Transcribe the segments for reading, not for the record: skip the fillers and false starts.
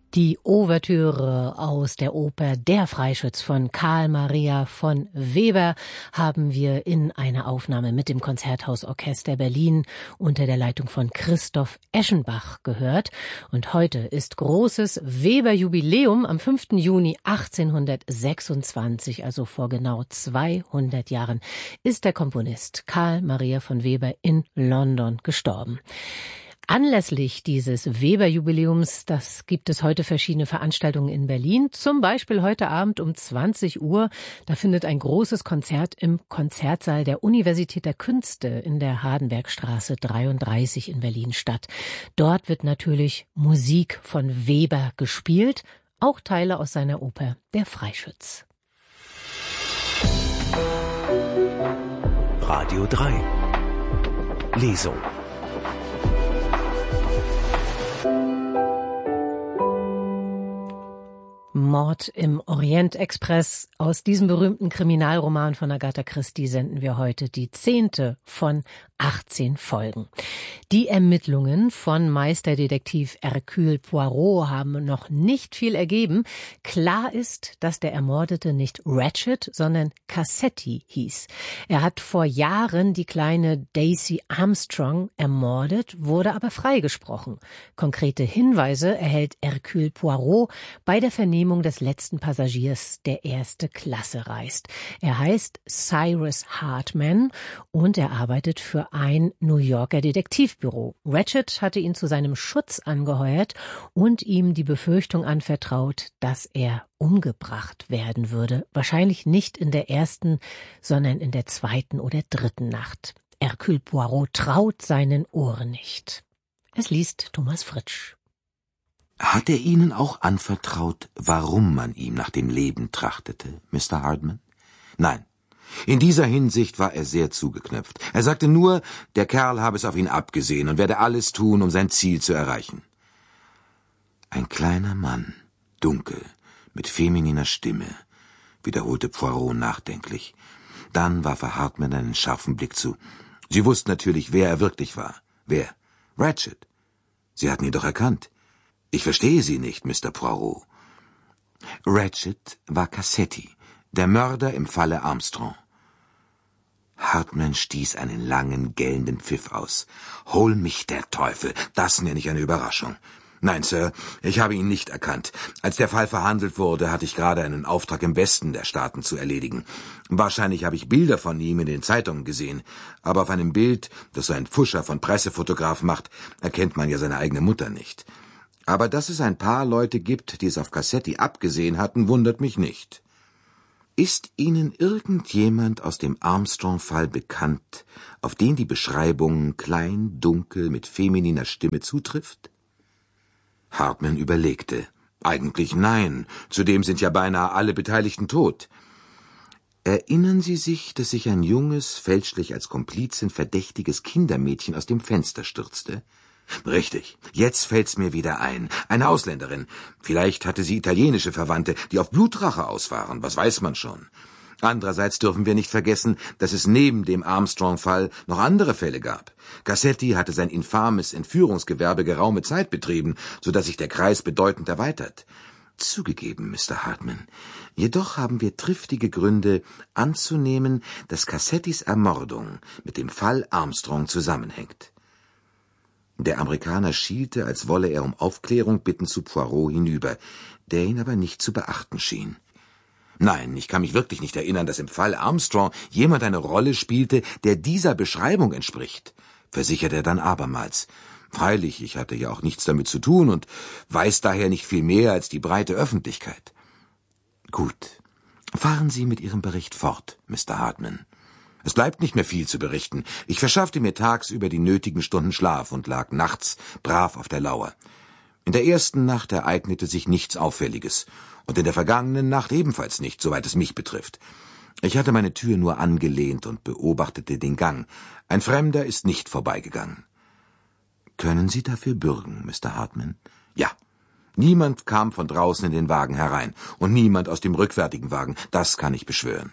Die Ouvertüre aus der Oper Der Freischütz von Carl Maria von Weber haben wir in einer Aufnahme mit dem Konzerthausorchester Berlin unter der Leitung von Christoph Eschenbach gehört. Und heute ist großes Weber-Jubiläum. Am 5. Juni 1826, also vor genau 200 Jahren, ist der Komponist Carl Maria von Weber in London gestorben. Anlässlich dieses Weber-Jubiläums, das gibt es heute verschiedene Veranstaltungen in Berlin. Zum Beispiel heute Abend um 20 Uhr. Da findet ein großes Konzert im Konzertsaal der Universität der Künste in der Hardenbergstraße 33 in Berlin statt. Dort wird natürlich Musik von Weber gespielt, auch Teile aus seiner Oper Der Freischütz. Radio 3 Lesung. Mord im Orient-Express. Aus diesem berühmten Kriminalroman von Agatha Christie senden wir heute die 10. von 18 Folgen. Die Ermittlungen von Meisterdetektiv Hercule Poirot haben noch nicht viel ergeben. Klar ist, dass der Ermordete nicht Ratchet, sondern Cassetti hieß. Er hat vor Jahren die kleine Daisy Armstrong ermordet, wurde aber freigesprochen. Konkrete Hinweise erhält Hercule Poirot bei der Vernehmung des letzten Passagiers, der erste Klasse reist. Er heißt Cyrus Hartman und er arbeitet für ein New Yorker Detektivbüro. Ratchet hatte ihn zu seinem Schutz angeheuert und ihm die Befürchtung anvertraut, dass er umgebracht werden würde. Wahrscheinlich nicht in der ersten, sondern in der zweiten oder dritten Nacht. Hercule Poirot traut seinen Ohren nicht. Es liest Thomas Fritsch. Hat er Ihnen auch anvertraut, warum man ihm nach dem Leben trachtete, Mr. Hartman? Nein. In dieser Hinsicht war er sehr zugeknöpft. Er sagte nur, der Kerl habe es auf ihn abgesehen und werde alles tun, um sein Ziel zu erreichen. Ein kleiner Mann, dunkel, mit femininer Stimme, wiederholte Poirot nachdenklich. Dann warf er Hartman einen scharfen Blick zu. Sie wussten natürlich, wer er wirklich war. Wer? Ratchet. Sie hatten ihn doch erkannt. Ich verstehe Sie nicht, Mr. Poirot. Ratchet war Cassetti, der Mörder im Falle Armstrong. Hartman stieß einen langen, gellenden Pfiff aus. Hol mich der Teufel, das nenne ich eine Überraschung. Nein, Sir, ich habe ihn nicht erkannt. Als der Fall verhandelt wurde, hatte ich gerade einen Auftrag im Westen der Staaten zu erledigen. Wahrscheinlich habe ich Bilder von ihm in den Zeitungen gesehen, aber auf einem Bild, das so ein Pfuscher von Pressefotograf macht, erkennt man ja seine eigene Mutter nicht. Aber dass es ein paar Leute gibt, die es auf Cassetti abgesehen hatten, wundert mich nicht. Ist Ihnen irgendjemand aus dem Armstrong-Fall bekannt, auf den die Beschreibung klein, dunkel, mit femininer Stimme zutrifft? Hartman überlegte. Eigentlich nein, zudem sind ja beinahe alle Beteiligten tot. Erinnern Sie sich, dass sich ein junges, fälschlich als Komplizin verdächtiges Kindermädchen aus dem Fenster stürzte? Richtig, jetzt fällt's mir wieder ein. Eine Ausländerin. Vielleicht hatte sie italienische Verwandte, die auf Blutrache aus waren, was weiß man schon. Andererseits dürfen wir nicht vergessen, dass es neben dem Armstrong-Fall noch andere Fälle gab. Cassetti hatte sein infames Entführungsgewerbe geraume Zeit betrieben, so dass sich der Kreis bedeutend erweitert. Zugegeben, Mr. Hartman. Jedoch haben wir triftige Gründe anzunehmen, dass Cassettis Ermordung mit dem Fall Armstrong zusammenhängt. Der Amerikaner schielte, als wolle er um Aufklärung bitten, zu Poirot hinüber, der ihn aber nicht zu beachten schien. Nein, ich kann mich wirklich nicht erinnern, dass im Fall Armstrong jemand eine Rolle spielte, der dieser Beschreibung entspricht, versicherte er dann abermals. Freilich, ich hatte ja auch nichts damit zu tun und weiß daher nicht viel mehr als die breite Öffentlichkeit. Gut, fahren Sie mit Ihrem Bericht fort, Mr. Hartman. Es bleibt nicht mehr viel zu berichten. Ich verschaffte mir tagsüber die nötigen Stunden Schlaf und lag nachts brav auf der Lauer. In der ersten Nacht ereignete sich nichts Auffälliges und in der vergangenen Nacht ebenfalls nicht, soweit es mich betrifft. Ich hatte meine Tür nur angelehnt und beobachtete den Gang. Ein Fremder ist nicht vorbeigegangen. Können Sie dafür bürgen, Mr. Hartman? Ja. Niemand kam von draußen in den Wagen herein und niemand aus dem rückwärtigen Wagen, das kann ich beschwören.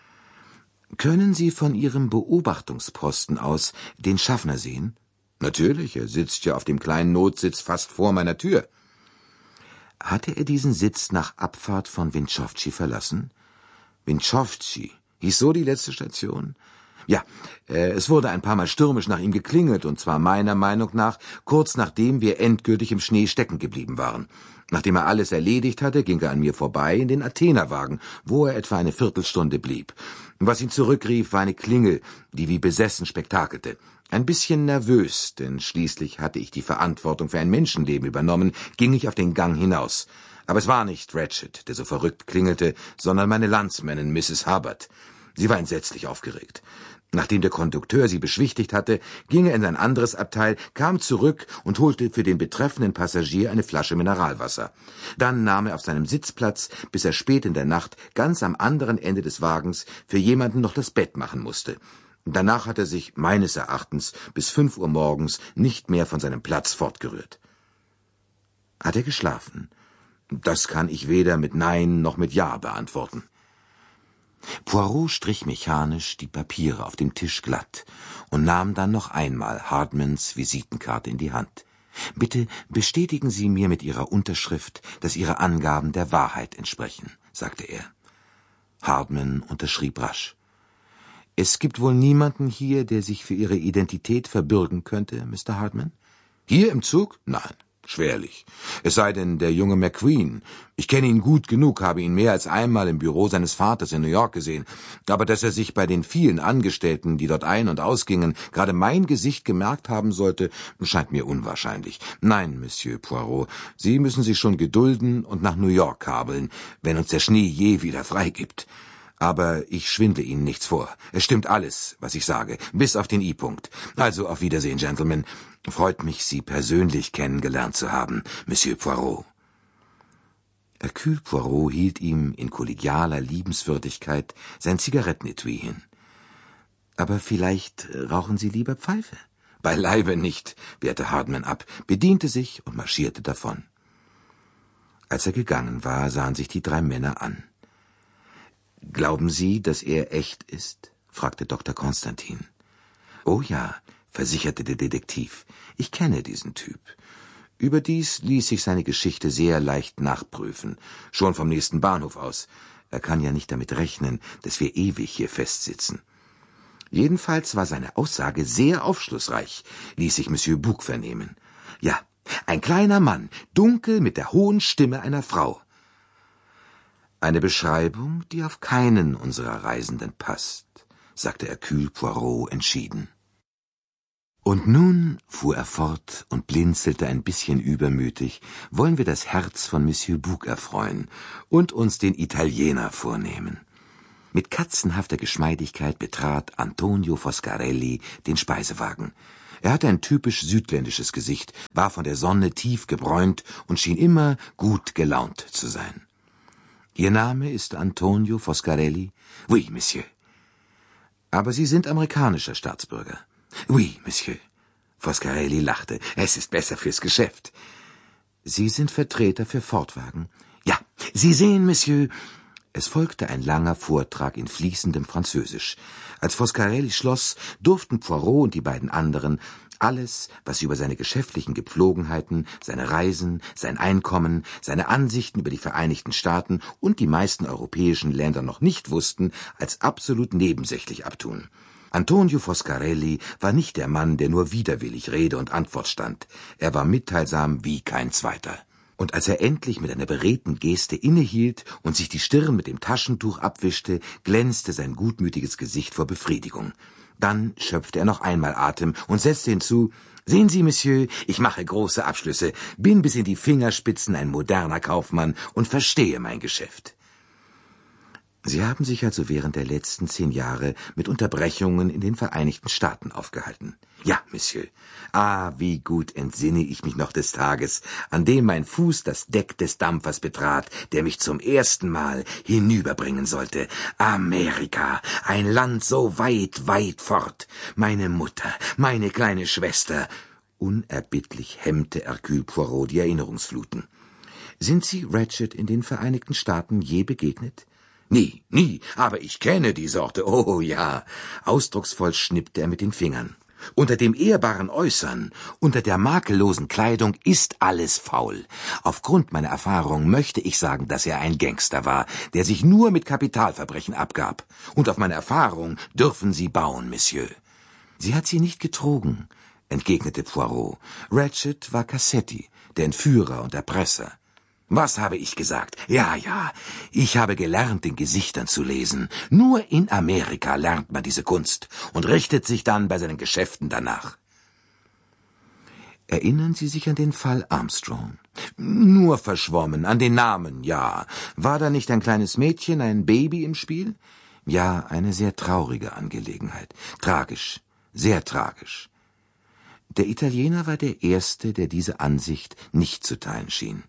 Können Sie von Ihrem Beobachtungsposten aus den Schaffner sehen? Natürlich, er sitzt ja auf dem kleinen Notsitz fast vor meiner Tür. Hatte er diesen Sitz nach Abfahrt von Winchowci verlassen? Winchowci, hieß so die letzte Station? Ja, es wurde ein paar Mal stürmisch nach ihm geklingelt, und zwar meiner Meinung nach kurz nachdem wir endgültig im Schnee stecken geblieben waren. Nachdem er alles erledigt hatte, ging er an mir vorbei in den Athenerwagen, wo er etwa eine Viertelstunde blieb. Was ihn zurückrief, war eine Klingel, die wie besessen spektakelte. Ein bisschen nervös, denn schließlich hatte ich die Verantwortung für ein Menschenleben übernommen, ging ich auf den Gang hinaus. Aber es war nicht Ratchet, der so verrückt klingelte, sondern meine Landsmännin Mrs. Hubbard. Sie war entsetzlich aufgeregt. Nachdem der Kondukteur sie beschwichtigt hatte, ging er in ein anderes Abteil, kam zurück und holte für den betreffenden Passagier eine Flasche Mineralwasser. Dann nahm er auf seinem Sitz Platz, bis er spät in der Nacht ganz am anderen Ende des Wagens für jemanden noch das Bett machen musste. Danach hat er sich, meines Erachtens, bis 5 Uhr morgens nicht mehr von seinem Platz fortgerührt. Hat er geschlafen? Das kann ich weder mit Nein noch mit Ja beantworten. Poirot strich mechanisch die Papiere auf dem Tisch glatt und nahm dann noch einmal Hardmans Visitenkarte in die Hand. »Bitte bestätigen Sie mir mit Ihrer Unterschrift, dass Ihre Angaben der Wahrheit entsprechen«, sagte er. Hardman unterschrieb rasch. »Es gibt wohl niemanden hier, der sich für Ihre Identität verbürgen könnte, Mr. Hardman?« »Hier im Zug? Nein, schwerlich. Es sei denn, der junge McQueen. Ich kenne ihn gut genug, habe ihn mehr als einmal im Büro seines Vaters in New York gesehen. Aber dass er sich bei den vielen Angestellten, die dort ein- und ausgingen, gerade mein Gesicht gemerkt haben sollte, scheint mir unwahrscheinlich. Nein, Monsieur Poirot, Sie müssen sich schon gedulden und nach New York kabeln, wenn uns der Schnee je wieder freigibt. Aber ich schwindle Ihnen nichts vor. Es stimmt alles, was ich sage, bis auf den I-Punkt. Also auf Wiedersehen, Gentlemen. Freut mich, Sie persönlich kennengelernt zu haben, Monsieur Poirot.« Hercule Poirot hielt ihm in kollegialer Liebenswürdigkeit sein Zigarettenetui hin. »Aber vielleicht rauchen Sie lieber Pfeife?« »Beileibe nicht«, wehrte Hardman ab, bediente sich und marschierte davon. Als er gegangen war, sahen sich die 3 Männer an. »Glauben Sie, dass er echt ist?« fragte Dr. Konstantin. »Oh ja«, versicherte der Detektiv, »ich kenne diesen Typ. Überdies ließ sich seine Geschichte sehr leicht nachprüfen, schon vom nächsten Bahnhof aus. Er kann ja nicht damit rechnen, dass wir ewig hier festsitzen. Jedenfalls war seine Aussage sehr aufschlussreich, ließ sich Monsieur Bouc vernehmen. Ja, ein kleiner Mann, dunkel mit der hohen Stimme einer Frau. Eine Beschreibung, die auf keinen unserer Reisenden passt«, sagte Hercule Poirot entschieden. »Und nun«, fuhr er fort und blinzelte ein bisschen übermütig, »wollen wir das Herz von Monsieur Bouc erfreuen und uns den Italiener vornehmen.« Mit katzenhafter Geschmeidigkeit betrat Antonio Foscarelli den Speisewagen. Er hatte ein typisch südländisches Gesicht, war von der Sonne tief gebräunt und schien immer gut gelaunt zu sein. »Ihr Name ist Antonio Foscarelli?« »Oui, Monsieur.« »Aber Sie sind amerikanischer Staatsbürger?« »Oui, Monsieur.« Foscarelli lachte. »Es ist besser fürs Geschäft.« »Sie sind Vertreter für Ford-Wagen?« »Ja, Sie sehen, Monsieur.« Es folgte ein langer Vortrag in fließendem Französisch. Als Foscarelli schloss, durften Poirot und die beiden anderen alles, was sie über seine geschäftlichen Gepflogenheiten, seine Reisen, sein Einkommen, seine Ansichten über die Vereinigten Staaten und die meisten europäischen Länder noch nicht wussten, als absolut nebensächlich abtun. Antonio Foscarelli war nicht der Mann, der nur widerwillig Rede und Antwort stand. Er war mitteilsam wie kein zweiter. Und als er endlich mit einer beredten Geste innehielt und sich die Stirn mit dem Taschentuch abwischte, glänzte sein gutmütiges Gesicht vor Befriedigung. Dann schöpfte er noch einmal Atem und setzte hinzu: »Sehen Sie, Monsieur, ich mache große Abschlüsse, bin bis in die Fingerspitzen ein moderner Kaufmann und verstehe mein Geschäft.« »Sie haben sich also während der letzten 10 Jahre mit Unterbrechungen in den Vereinigten Staaten aufgehalten?« »Ja, Monsieur. Ah, wie gut entsinne ich mich noch des Tages, an dem mein Fuß das Deck des Dampfers betrat, der mich zum ersten Mal hinüberbringen sollte. Amerika, ein Land so weit, weit fort. Meine Mutter, meine kleine Schwester.« Unerbittlich hemmte Hercule Poirot die Erinnerungsfluten. »Sind Sie Ratchet in den Vereinigten Staaten je begegnet?« »Nie, aber ich kenne die Sorte, oh ja.« Ausdrucksvoll schnippte er mit den Fingern. Unter dem ehrbaren Äußern, unter der makellosen Kleidung ist alles faul. Aufgrund meiner Erfahrung möchte ich sagen, dass er ein Gangster war, der sich nur mit Kapitalverbrechen abgab. Und auf meine Erfahrung dürfen Sie bauen, Monsieur. Sie hat sie nicht getrogen, entgegnete Poirot. Ratchet war Cassetti, der Entführer und Erpresser. Was habe ich gesagt? Ja, ich habe gelernt, in Gesichtern zu lesen. Nur in Amerika lernt man diese Kunst und richtet sich dann bei seinen Geschäften danach. Erinnern Sie sich an den Fall Armstrong? Nur verschwommen, an den Namen, ja. War da nicht ein kleines Mädchen, ein Baby im Spiel? Ja, eine sehr traurige Angelegenheit. Tragisch, sehr tragisch. Der Italiener war der Erste, der diese Ansicht nicht zu teilen schien.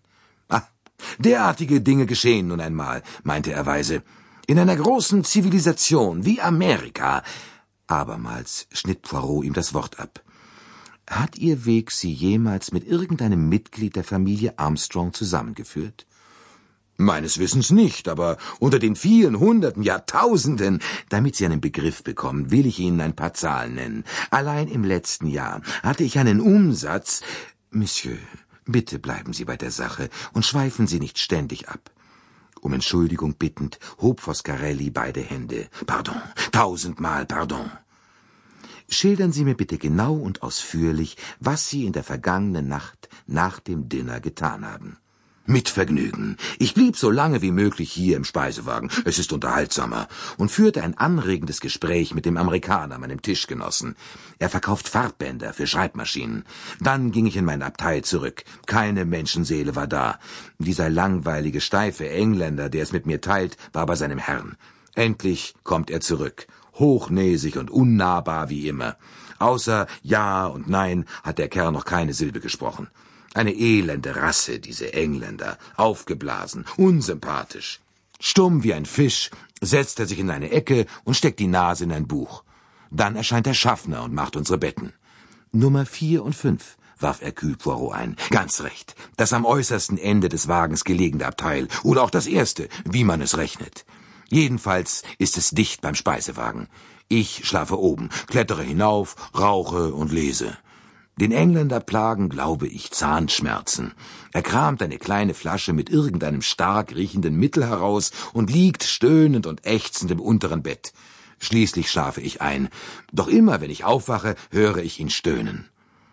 Derartige Dinge geschehen nun einmal, meinte er weise, in einer großen Zivilisation wie Amerika. Abermals schnitt Poirot ihm das Wort ab. Hat Ihr Weg Sie jemals mit irgendeinem Mitglied der Familie Armstrong zusammengeführt? Meines Wissens nicht, aber unter den vielen Hunderten, Jahrtausenden, damit Sie einen Begriff bekommen, will ich Ihnen ein paar Zahlen nennen. Allein im letzten Jahr hatte ich einen Umsatz. Monsieur, bitte bleiben Sie bei der Sache und schweifen Sie nicht ständig ab. Um Entschuldigung bittend hob Foscarelli beide Hände. Pardon, 1000-mal Pardon. Schildern Sie mir bitte genau und ausführlich, was Sie in der vergangenen Nacht nach dem Dinner getan haben. Mit Vergnügen. Ich blieb so lange wie möglich hier im Speisewagen, es ist unterhaltsamer, und führte ein anregendes Gespräch mit dem Amerikaner, meinem Tischgenossen. Er verkauft Farbbänder für Schreibmaschinen. Dann ging ich in mein Abteil zurück. Keine Menschenseele war da. Dieser langweilige, steife Engländer, der es mit mir teilt, war bei seinem Herrn. Endlich kommt er zurück. Hochnäsig und unnahbar wie immer. Außer Ja und Nein hat der Kerl noch keine Silbe gesprochen. Eine elende Rasse, diese Engländer, aufgeblasen, unsympathisch. Stumm wie ein Fisch setzt er sich in eine Ecke und steckt die Nase in ein Buch. Dann erscheint der Schaffner und macht unsere Betten. Nummer 4 und 5, warf Hercule Poirot ein. Ganz recht, das am äußersten Ende des Wagens gelegene Abteil, oder auch das erste, wie man es rechnet. Jedenfalls ist es dicht beim Speisewagen. Ich schlafe oben, klettere hinauf, rauche und lese. Den Engländer plagen, glaube ich, Zahnschmerzen. Er kramt eine kleine Flasche mit irgendeinem stark riechenden Mittel heraus und liegt stöhnend und ächzend im unteren Bett. Schließlich schlafe ich ein. Doch immer, wenn ich aufwache, höre ich ihn stöhnen.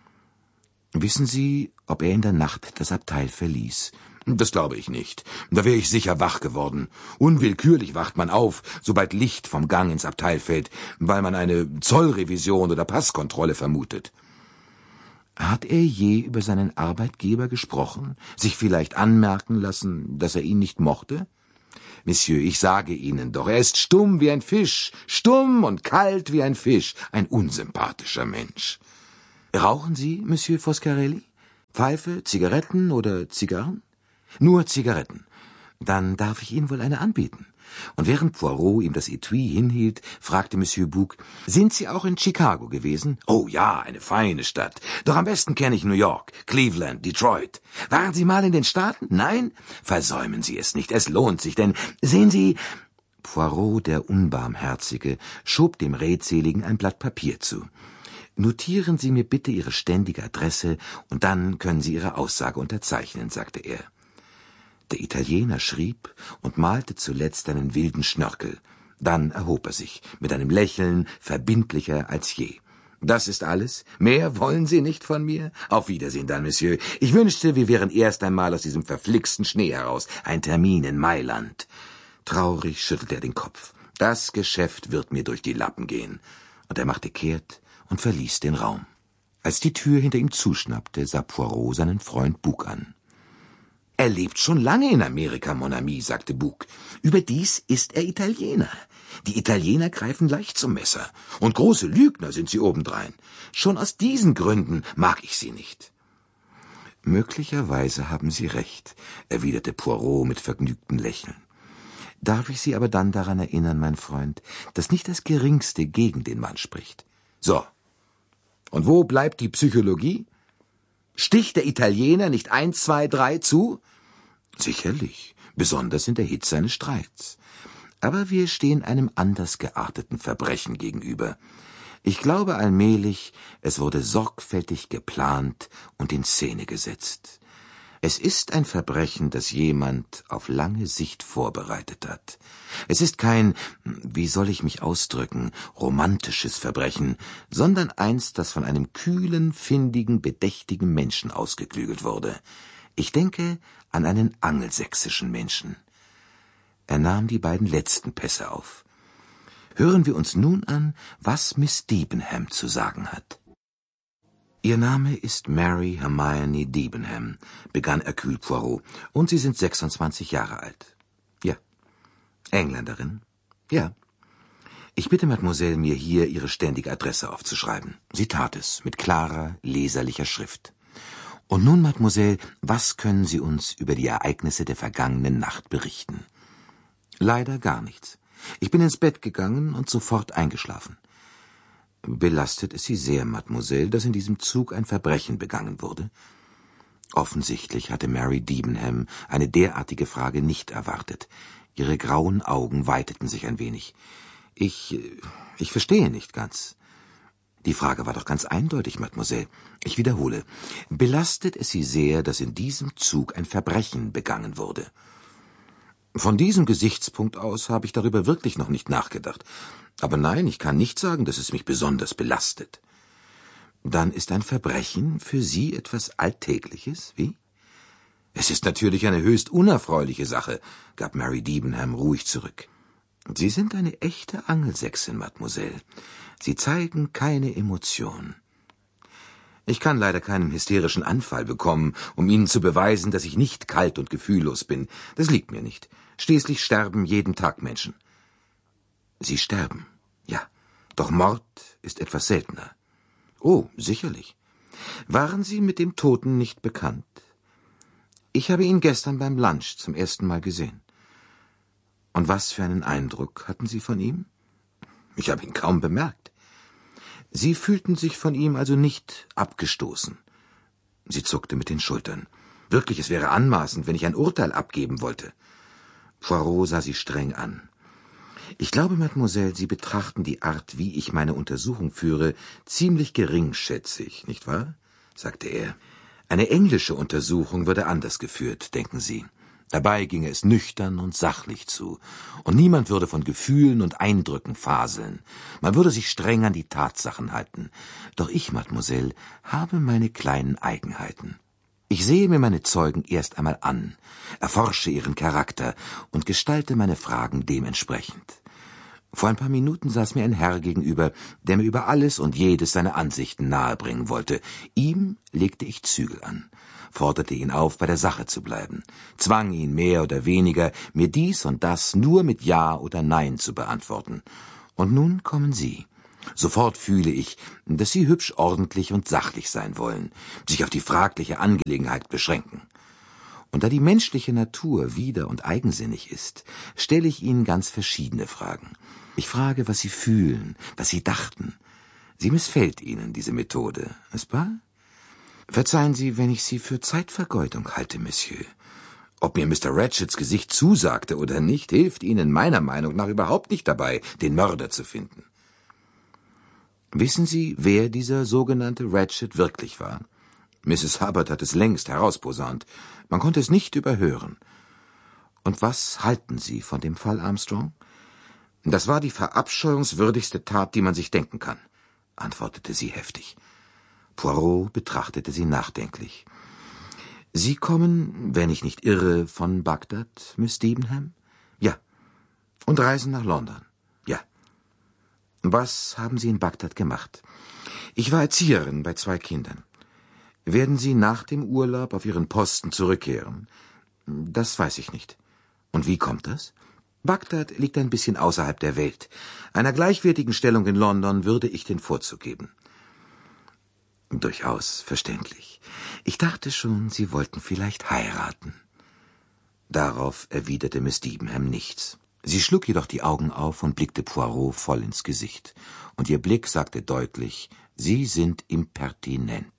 Wissen Sie, ob er in der Nacht das Abteil verließ? Das glaube ich nicht. Da wäre ich sicher wach geworden. Unwillkürlich wacht man auf, sobald Licht vom Gang ins Abteil fällt, weil man eine Zollrevision oder Passkontrolle vermutet. Hat er je über seinen Arbeitgeber gesprochen, sich vielleicht anmerken lassen, dass er ihn nicht mochte? Monsieur, ich sage Ihnen doch, er ist stumm wie ein Fisch, stumm und kalt wie ein Fisch, ein unsympathischer Mensch. Rauchen Sie, Monsieur Foscarelli? Pfeife, Zigaretten oder Zigarren? Nur Zigaretten. Dann darf ich Ihnen wohl eine anbieten. Und während Poirot ihm das Etui hinhielt, fragte Monsieur Bouc, »Sind Sie auch in Chicago gewesen?« »Oh ja, eine feine Stadt. Doch am besten kenne ich New York, Cleveland, Detroit. Waren Sie mal in den Staaten? Nein? Versäumen Sie es nicht, es lohnt sich, denn, sehen Sie...« Poirot, der Unbarmherzige, schob dem Redseligen ein Blatt Papier zu. »Notieren Sie mir bitte Ihre ständige Adresse, und dann können Sie Ihre Aussage unterzeichnen«, sagte er. Der Italiener schrieb und malte zuletzt einen wilden Schnörkel. Dann erhob er sich, mit einem Lächeln verbindlicher als je. »Das ist alles? Mehr wollen Sie nicht von mir? Auf Wiedersehen dann, Monsieur. Ich wünschte, wir wären erst einmal aus diesem verflixten Schnee heraus. Ein Termin in Mailand.« Traurig schüttelte er den Kopf. »Das Geschäft wird mir durch die Lappen gehen.« Und er machte kehrt und verließ den Raum. Als die Tür hinter ihm zuschnappte, sah Poirot seinen Freund Bouc an. »Er lebt schon lange in Amerika, mon ami«, sagte Bouc. »Überdies ist er Italiener. Die Italiener greifen leicht zum Messer. Und große Lügner sind sie obendrein. Schon aus diesen Gründen mag ich sie nicht.« »Möglicherweise haben Sie recht«, erwiderte Poirot mit vergnügtem Lächeln. »Darf ich Sie aber dann daran erinnern, mein Freund, dass nicht das Geringste gegen den Mann spricht?« »So. Und wo bleibt die Psychologie? Sticht der Italiener nicht 1, 2, 3 zu?« »Sicherlich, besonders in der Hitze eines Streits. Aber wir stehen einem anders gearteten Verbrechen gegenüber. Ich glaube allmählich, es wurde sorgfältig geplant und in Szene gesetzt. Es ist ein Verbrechen, das jemand auf lange Sicht vorbereitet hat. Es ist kein, wie soll ich mich ausdrücken, romantisches Verbrechen, sondern eins, das von einem kühlen, findigen, bedächtigen Menschen ausgeklügelt wurde. Ich denke an einen angelsächsischen Menschen. Er nahm die beiden letzten Pässe auf. Hören wir uns nun an, was Miss Debenham zu sagen hat. »Ihr Name ist Mary Hermione Debenham«, begann Hercule Poirot, »und Sie sind 26 Jahre alt.« »Ja.« »Engländerin?« »Ja.« »Ich bitte Mademoiselle, mir hier Ihre ständige Adresse aufzuschreiben.« Sie tat es, mit klarer, leserlicher Schrift. »Und nun, Mademoiselle, was können Sie uns über die Ereignisse der vergangenen Nacht berichten?« »Leider gar nichts. Ich bin ins Bett gegangen und sofort eingeschlafen.« »Belastet es Sie sehr, Mademoiselle, dass in diesem Zug ein Verbrechen begangen wurde?« Offensichtlich hatte Mary Debenham eine derartige Frage nicht erwartet. Ihre grauen Augen weiteten sich ein wenig. Ich verstehe nicht ganz.« »Die Frage war doch ganz eindeutig, Mademoiselle. Ich wiederhole. Belastet es Sie sehr, dass in diesem Zug ein Verbrechen begangen wurde?« »Von diesem Gesichtspunkt aus habe ich darüber wirklich noch nicht nachgedacht. Aber nein, ich kann nicht sagen, dass es mich besonders belastet.« »Dann ist ein Verbrechen für Sie etwas Alltägliches, wie?« »Es ist natürlich eine höchst unerfreuliche Sache«, gab Mary Debenham ruhig zurück. »Sie sind eine echte Angelsächsin, Mademoiselle. Sie zeigen keine Emotion.« »Ich kann leider keinen hysterischen Anfall bekommen, um Ihnen zu beweisen, dass ich nicht kalt und gefühllos bin. Das liegt mir nicht. Schließlich sterben jeden Tag Menschen.« »Sie sterben, ja. Doch Mord ist etwas seltener.« »Oh, sicherlich. Waren Sie mit dem Toten nicht bekannt?« »Ich habe ihn gestern beim Lunch zum ersten Mal gesehen.« »Und was für einen Eindruck hatten Sie von ihm?« »Ich habe ihn kaum bemerkt.« »Sie fühlten sich von ihm also nicht abgestoßen?« Sie zuckte mit den Schultern. »Wirklich, es wäre anmaßend, wenn ich ein Urteil abgeben wollte.« Poirot sah sie streng an. »Ich glaube, Mademoiselle, Sie betrachten die Art, wie ich meine Untersuchung führe, ziemlich geringschätzig, nicht wahr?« sagte er. »Eine englische Untersuchung würde anders geführt, denken Sie. Dabei ginge es nüchtern und sachlich zu, und niemand würde von Gefühlen und Eindrücken faseln. Man würde sich streng an die Tatsachen halten. Doch ich, Mademoiselle, habe meine kleinen Eigenheiten. Ich sehe mir meine Zeugen erst einmal an, erforsche ihren Charakter und gestalte meine Fragen dementsprechend. Vor ein paar Minuten saß mir ein Herr gegenüber, der mir über alles und jedes seine Ansichten nahebringen wollte. Ihm legte ich Zügel an, forderte ihn auf, bei der Sache zu bleiben, zwang ihn mehr oder weniger, mir dies und das nur mit Ja oder Nein zu beantworten. Und nun kommen Sie. Sofort fühle ich, dass Sie hübsch ordentlich und sachlich sein wollen, sich auf die fragliche Angelegenheit beschränken. Und da die menschliche Natur wieder und eigensinnig ist, stelle ich Ihnen ganz verschiedene Fragen. Ich frage, was Sie fühlen, was Sie dachten. Sie missfällt Ihnen diese Methode, n'est-ce pas? Verzeihen Sie, wenn ich Sie für Zeitvergeudung halte, Monsieur. Ob mir Mr. Ratchets Gesicht zusagte oder nicht, hilft Ihnen meiner Meinung nach überhaupt nicht dabei, den Mörder zu finden. Wissen Sie, wer dieser sogenannte Ratchet wirklich war? Mrs. Hubbard hat es längst herausposaunt. Man konnte es nicht überhören. Und was halten Sie von dem Fall Armstrong? Das war die verabscheuungswürdigste Tat, die man sich denken kann, antwortete sie heftig. Poirot betrachtete sie nachdenklich. Sie kommen, wenn ich nicht irre, von Bagdad, Miss Debenham? Ja. Und reisen nach London? Ja. Was haben Sie in Bagdad gemacht? Ich war Erzieherin bei 2 Kindern. Werden Sie nach dem Urlaub auf Ihren Posten zurückkehren? Das weiß ich nicht. Und wie kommt das? Bagdad liegt ein bisschen außerhalb der Welt. Einer gleichwertigen Stellung in London würde ich den Vorzug geben. Durchaus verständlich. Ich dachte schon, Sie wollten vielleicht heiraten. Darauf erwiderte Miss Debenham nichts. Sie schlug jedoch die Augen auf und blickte Poirot voll ins Gesicht. Und ihr Blick sagte deutlich, Sie sind impertinent.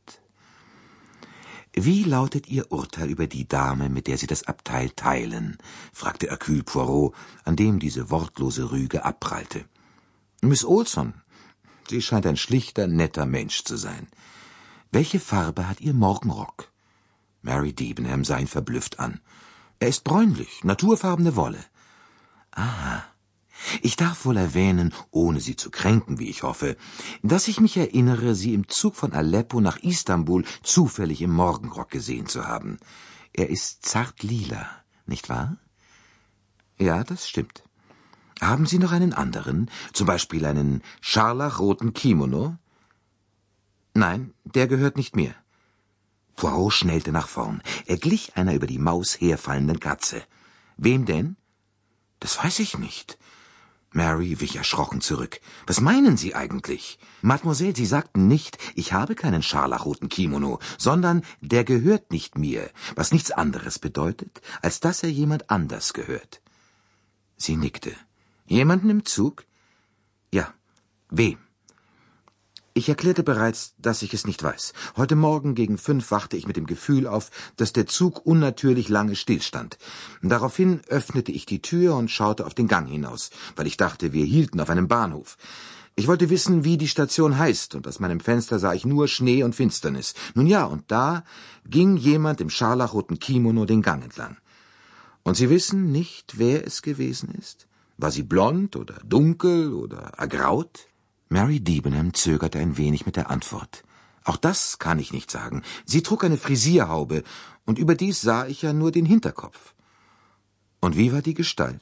»Wie lautet Ihr Urteil über die Dame, mit der Sie das Abteil teilen?« fragte Hercule Poirot, an dem diese wortlose Rüge abprallte. »Miss Olson. Sie scheint ein schlichter, netter Mensch zu sein. Welche Farbe hat Ihr Morgenrock? Mary Debenham sah ihn verblüfft an. Er ist bräunlich, naturfarbene Wolle. Ah, ich darf wohl erwähnen, ohne Sie zu kränken, wie ich hoffe, dass ich mich erinnere, Sie im Zug von Aleppo nach Istanbul zufällig im Morgenrock gesehen zu haben. Er ist zart lila, nicht wahr? Ja, das stimmt. Haben Sie noch einen anderen, zum Beispiel einen scharlachroten Kimono? Nein, der gehört nicht mir. Poirot schnellte nach vorn. Er glich einer über die Maus herfallenden Katze. Wem denn? Das weiß ich nicht. Mary wich erschrocken zurück. Was meinen Sie eigentlich? Mademoiselle, Sie sagten nicht, ich habe keinen scharlachroten Kimono, sondern der gehört nicht mir, was nichts anderes bedeutet, als dass er jemand anders gehört. Sie nickte. Jemanden im Zug? Ja. Wem? Ich erklärte bereits, dass ich es nicht weiß. Heute Morgen gegen 5 wachte ich mit dem Gefühl auf, dass der Zug unnatürlich lange stillstand. Daraufhin öffnete ich die Tür und schaute auf den Gang hinaus, weil ich dachte, wir hielten auf einem Bahnhof. Ich wollte wissen, wie die Station heißt, und aus meinem Fenster sah ich nur Schnee und Finsternis. Nun ja, und da ging jemand im scharlachroten Kimono den Gang entlang. Und Sie wissen nicht, wer es gewesen ist? War sie blond oder dunkel oder ergraut? Mary Debenham zögerte ein wenig mit der Antwort. Auch das kann ich nicht sagen. Sie trug eine Frisierhaube, und überdies sah ich ja nur den Hinterkopf. Und wie war die Gestalt?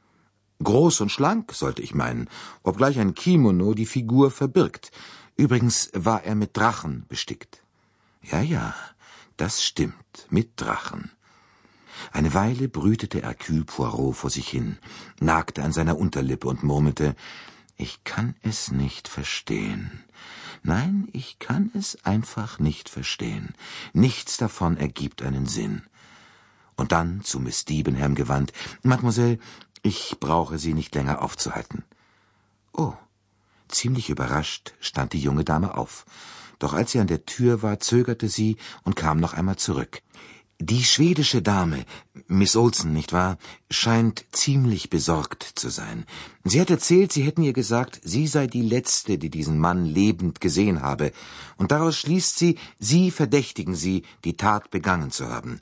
Groß und schlank, sollte ich meinen, obgleich ein Kimono die Figur verbirgt. Übrigens war er mit Drachen bestickt. Ja, das stimmt, mit Drachen. Eine Weile brütete Hercule Poirot vor sich hin, nagte an seiner Unterlippe und murmelte, »Ich kann es nicht verstehen. Nein, ich kann es einfach nicht verstehen. Nichts davon ergibt einen Sinn.« Und dann zu Miss Debenham gewandt, »Mademoiselle, ich brauche Sie nicht länger aufzuhalten.« Oh, ziemlich überrascht stand die junge Dame auf. Doch als sie an der Tür war, zögerte sie und kam noch einmal zurück. »Die schwedische Dame, Miss Olsen, nicht wahr, scheint ziemlich besorgt zu sein. Sie hat erzählt, Sie hätten ihr gesagt, sie sei die Letzte, die diesen Mann lebend gesehen habe. Und daraus schließt sie, Sie verdächtigen sie, die Tat begangen zu haben.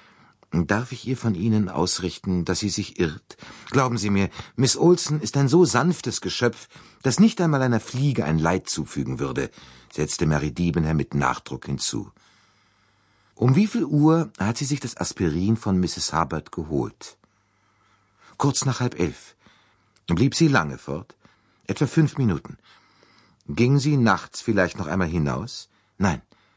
Darf ich ihr von Ihnen ausrichten, dass sie sich irrt? Glauben Sie mir, Miss Olsen ist ein so sanftes Geschöpf, das nicht einmal einer Fliege ein Leid zufügen würde«, setzte Mary Debenham mit Nachdruck hinzu. Um wie viel Uhr hat sie sich das Aspirin von Mrs. Hubbard geholt? Kurz nach 10:30. Blieb sie lange fort? Etwa 5 Minuten. Ging sie nachts vielleicht noch einmal hinaus? Nein.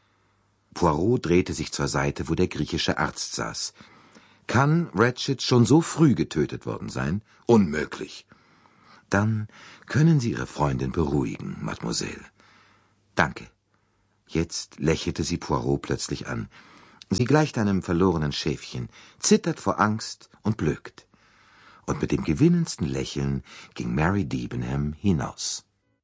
Poirot drehte sich zur Seite, wo der griechische Arzt saß. Kann Ratchet schon so früh getötet worden sein? Unmöglich. Dann können Sie Ihre Freundin beruhigen, Mademoiselle. Danke. Jetzt lächelte sie Poirot plötzlich an. Sie gleicht einem verlorenen Schäfchen, zittert vor Angst und blökt. Und mit dem gewinnendsten Lächeln ging Mary Debenham hinaus.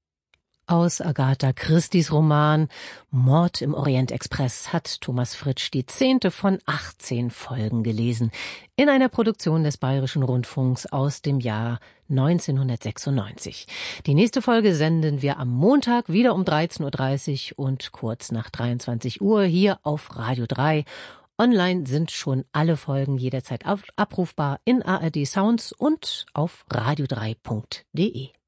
Aus Agatha Christies Roman Mord im Orient-Express hat Thomas Fritsch die 10. von 18 Folgen gelesen, in einer Produktion des Bayerischen Rundfunks aus dem Jahr 1996. Die nächste Folge senden wir am Montag wieder um 13:30 Uhr und kurz nach 23 Uhr hier auf Radio 3. Online sind schon alle Folgen jederzeit abrufbar in ARD Sounds und auf radio3.de.